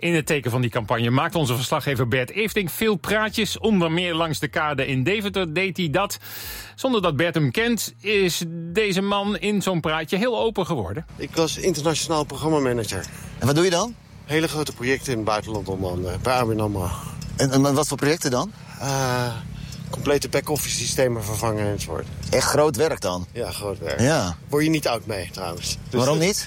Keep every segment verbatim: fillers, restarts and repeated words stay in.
In het teken van die campagne maakt onze verslaggever Bert Eefting veel praatjes. Onder meer langs de kade in Deventer deed hij dat. Zonder dat Bert hem kent, is deze man in zo'n praatje heel open geworden. Ik was internationaal programmamanager. En wat doe je dan? Hele grote projecten in het buitenland onder andere, bij A B N AMRO. En, en wat voor projecten dan? Uh, complete back-office systemen vervangen enzovoort. Echt groot werk dan? Ja, groot werk. Ja. Word je niet oud mee trouwens. Dus waarom niet?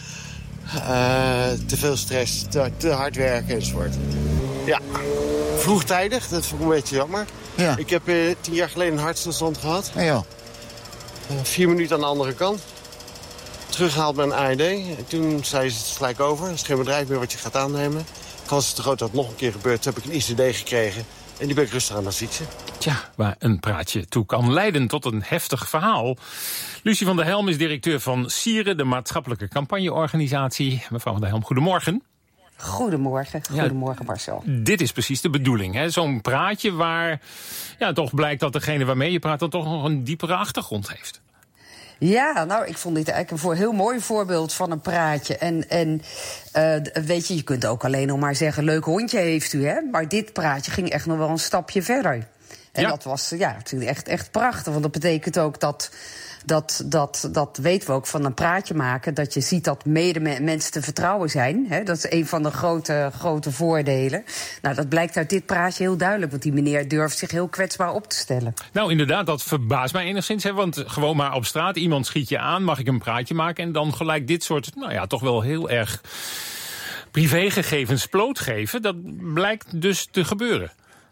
Uh, te veel stress, te, te hard werken enzovoort. Ja, vroegtijdig, dat vond ik een beetje jammer. Ja. Ik heb uh, tien jaar geleden een hartstilstand gehad. Ja, joh. Uh, vier minuten aan de andere kant. Teruggehaald bij een A E D. En toen zei ze het gelijk over. Het is geen bedrijf meer wat je gaat aannemen. Kans is te groot dat het nog een keer gebeurt. Toen heb ik een I C D gekregen. En die ben ik rustig aan het fietsen. Tja, waar een praatje toe kan leiden tot een heftig verhaal. Lucie van der Helm is directeur van Sieren, de maatschappelijke campagneorganisatie. Mevrouw van der Helm, goedemorgen. Goedemorgen, goedemorgen ja, Marcel. Dit is precies de bedoeling, hè? Zo'n praatje waar ja, toch blijkt dat degene waarmee je praat dan toch nog een diepere achtergrond heeft. Ja, nou, ik vond dit eigenlijk een voor heel mooi voorbeeld van een praatje. En, en uh, weet je, je kunt ook alleen nog maar zeggen, leuk hondje heeft u, hè? Maar dit praatje ging echt nog wel een stapje verder. En ja. dat was ja, natuurlijk echt, echt prachtig, want dat betekent ook dat... Dat, dat, dat weten we ook van een praatje maken. Dat je ziet dat medemensen te vertrouwen zijn. Hè? Dat is een van de grote, grote voordelen. Nou, dat blijkt uit dit praatje heel duidelijk. Want die meneer durft zich heel kwetsbaar op te stellen. Nou, inderdaad, dat verbaast mij enigszins. Hè? Want gewoon maar op straat, iemand schiet je aan, mag ik een praatje maken? En dan gelijk dit soort, nou ja, toch wel heel erg privégegevens blootgeven. Dat blijkt dus te gebeuren.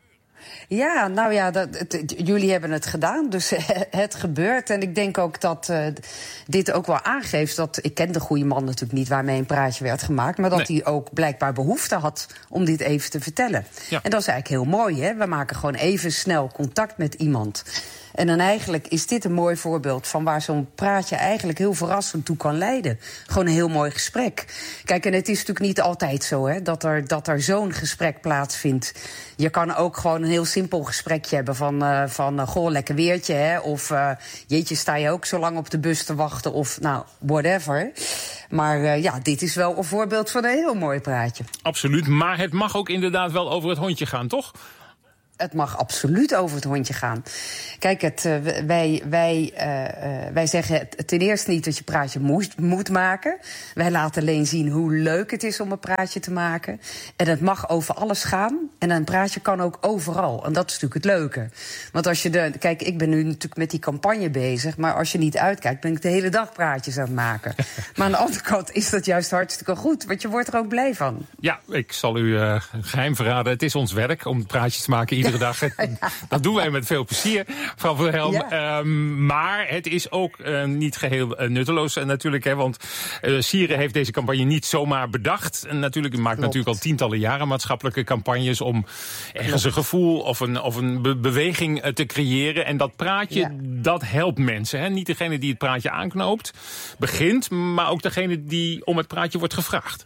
Ja, nou ja, dat, het, jullie hebben het gedaan, dus het gebeurt. En ik denk ook dat uh, dit ook wel aangeeft dat... Ik ken de goede man natuurlijk niet waarmee een praatje werd gemaakt... maar dat nee. hij ook blijkbaar behoefte had om dit even te vertellen. Ja. En dat is eigenlijk heel mooi, hè? We maken gewoon even snel contact met iemand... En dan eigenlijk is dit een mooi voorbeeld van waar zo'n praatje eigenlijk heel verrassend toe kan leiden. Gewoon een heel mooi gesprek. Kijk, en het is natuurlijk niet altijd zo, hè, dat er, dat er zo'n gesprek plaatsvindt. Je kan ook gewoon een heel simpel gesprekje hebben van, uh, van uh, goh, lekker weertje, hè. Of uh, jeetje, sta je ook zo lang op de bus te wachten, of nou, whatever. Maar uh, ja, dit is wel een voorbeeld van een heel mooi praatje. Absoluut, maar het mag ook inderdaad wel over het hondje gaan, toch? Het mag absoluut over het hondje gaan. Kijk, het, uh, wij, wij, uh, uh, wij zeggen ten eerste niet dat je praatje moet, moet maken. Wij laten alleen zien hoe leuk het is om een praatje te maken. En het mag over alles gaan. En een praatje kan ook overal. En dat is natuurlijk het leuke. Want als je de, kijk, ik ben nu natuurlijk met die campagne bezig. Maar als je niet uitkijkt, ben ik de hele dag praatjes aan het maken. Maar aan de andere kant is dat juist hartstikke goed. Want je wordt er ook blij van. Ja, ik zal u uh, geheim verraden. Het is ons werk om praatjes te maken iedere dag. Ja. Dat doen wij met veel plezier, mevrouw van der Helm. Ja. Um, maar het is ook uh, niet geheel uh, nutteloos uh, natuurlijk. Hè, want uh, Sieren heeft deze campagne niet zomaar bedacht. En natuurlijk, maakt Klopt. natuurlijk al tientallen jaren maatschappelijke campagnes... om ergens Klopt. een gevoel of een, of een be- beweging uh, te creëren. En dat praatje, ja. dat helpt mensen. Hè? Niet degene die het praatje aanknoopt, begint... maar ook degene die om het praatje wordt gevraagd.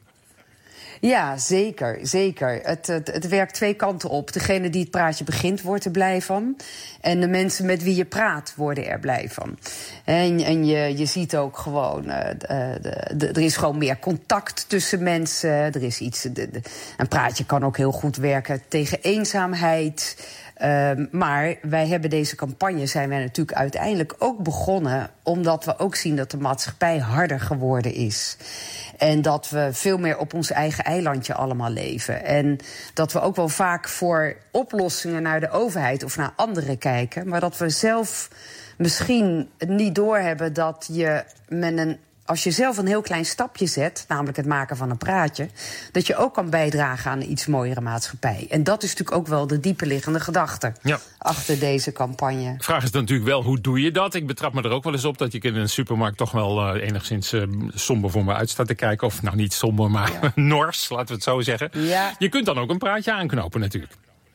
Ja, zeker, zeker. Het, het, het werkt twee kanten op. Degene die het praatje begint, wordt er blij van. En de mensen met wie je praat, worden er blij van. En, en je, je ziet ook gewoon, uh, de, de, de, er is gewoon meer contact tussen mensen. Er is iets, de, de, een praatje kan ook heel goed werken tegen eenzaamheid... Uh, maar wij hebben deze campagne, zijn wij natuurlijk uiteindelijk ook begonnen... omdat we ook zien dat de maatschappij harder geworden is. En dat we veel meer op ons eigen eilandje allemaal leven. En dat we ook wel vaak voor oplossingen naar de overheid of naar anderen kijken... maar dat we zelf misschien niet doorhebben dat je met een... Als je zelf een heel klein stapje zet, namelijk het maken van een praatje... dat je ook kan bijdragen aan een iets mooiere maatschappij. En dat is natuurlijk ook wel de dieperliggende gedachte ja. achter deze campagne. De vraag is dan natuurlijk wel, hoe doe je dat? Ik betrap me er ook wel eens op dat je in een supermarkt... toch wel uh, enigszins uh, somber voor me uit staat te kijken. Of nou, niet somber, maar ja. nors, laten we het zo zeggen. Ja. Je kunt dan ook een praatje aanknopen natuurlijk.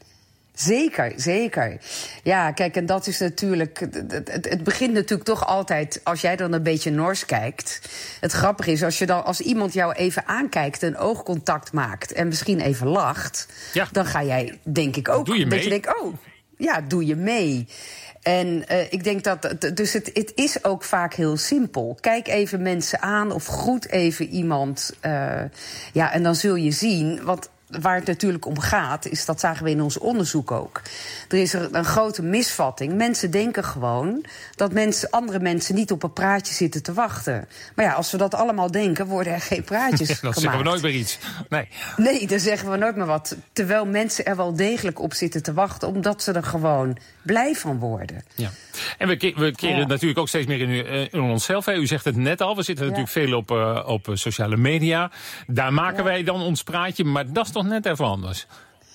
Zeker, zeker. Ja, kijk, en dat is natuurlijk... Het, het, het begint natuurlijk toch altijd, als jij dan een beetje nors kijkt... Het grappige is, als, je dan, als iemand jou even aankijkt... en oogcontact maakt en misschien even lacht... Ja. dan ga jij, denk ik ook... Doe je mee? Dat je denkt, oh, ja, doe je mee. En uh, ik denk dat... Dus het, het is ook vaak heel simpel. Kijk even mensen aan of groet even iemand. Uh, ja, en dan zul je zien... Want waar het natuurlijk om gaat, is, dat zagen we in ons onderzoek ook. Er is er een grote misvatting. Mensen denken gewoon dat mensen, andere mensen niet op een praatje zitten te wachten. Maar ja, als we dat allemaal denken, worden er geen praatjes dan gemaakt. Dan zeggen we nooit meer iets. Nee. Nee, dan zeggen we nooit meer wat. Terwijl mensen er wel degelijk op zitten te wachten, omdat ze er gewoon blij van worden. Ja. En we, ke- we keren ja. natuurlijk ook steeds meer in, u, in onszelf. Hè. U zegt het net al, we zitten ja. natuurlijk veel op, uh, op sociale media. Daar maken ja. wij dan ons praatje, maar dat is toch net even anders.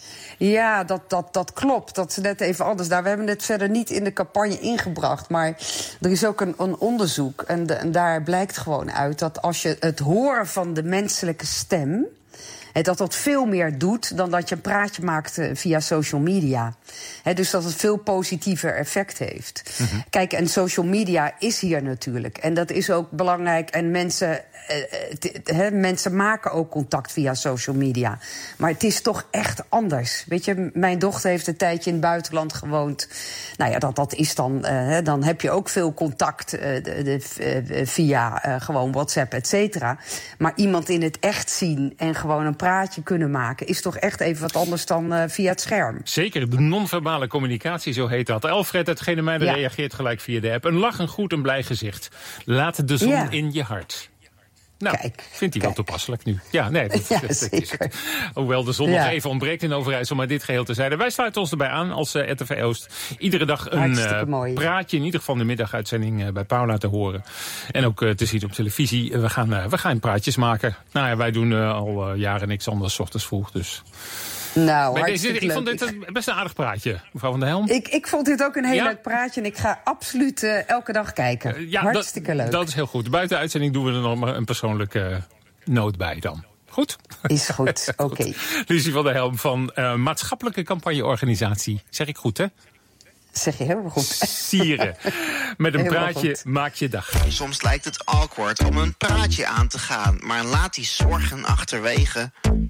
Ja, dat, dat, dat klopt. Dat is net even anders. Daar, we hebben het verder niet in de campagne ingebracht. Maar er is ook een, een onderzoek. En, de, en daar blijkt gewoon uit dat als je het horen van de menselijke stem, He, dat dat veel meer doet dan dat je een praatje maakt uh, via social media. He, dus dat het veel positiever effect heeft. Mm-hmm. Kijk, en social media is hier natuurlijk. En dat is ook belangrijk. En mensen, uh, t- he, mensen maken ook contact via social media. Maar het is toch echt anders. Weet je, mijn dochter heeft een tijdje in het buitenland gewoond. Nou ja, dat, dat is dan... Uh, dan heb je ook veel contact uh, de, de, uh, via uh, gewoon WhatsApp, et cetera. Maar iemand in het echt zien en gewoon een praatje kunnen maken is toch echt even wat anders dan uh, via het scherm. Zeker, de non-verbale communicatie, zo heet dat. Alfred uit Genemuiden ja. reageert gelijk via de app. Een lach, een goed, een blij gezicht. Laat de zon ja. in je hart. Nou, kijk, vindt hij wel toepasselijk nu. Ja, nee, dat, ja, dat is zeker. het. Hoewel de zon ja. nog even ontbreekt in Overijssel, maar dit geheel terzijde. Wij sluiten ons erbij aan als uh, R T V Oost. Iedere dag een uh, praatje, in ieder geval de middaguitzending uh, bij Paula te horen. En ook uh, te zien op televisie. Uh, we, gaan, uh, we gaan praatjes maken. Nou ja, wij doen uh, al uh, jaren niks anders 's ochtends vroeg, dus... Nou, deze, ik vond dit een, best een aardig praatje, mevrouw Van der Helm. Ik, ik vond dit ook een heel ja? leuk praatje en ik ga absoluut uh, elke dag kijken. Uh, ja, Hartstikke dat, leuk. Dat is heel goed. Buiten de uitzending doen we er nog maar een persoonlijke uh, noot bij dan. Goed? Is goed, oké. Okay. Lucie van der Helm van uh, Maatschappelijke Campagneorganisatie. Zeg ik goed, hè? Zeg je helemaal goed. Sieren. Met een helemaal praatje goed. Maak je dag. Soms lijkt het awkward om een praatje aan te gaan, maar laat die zorgen achterwege.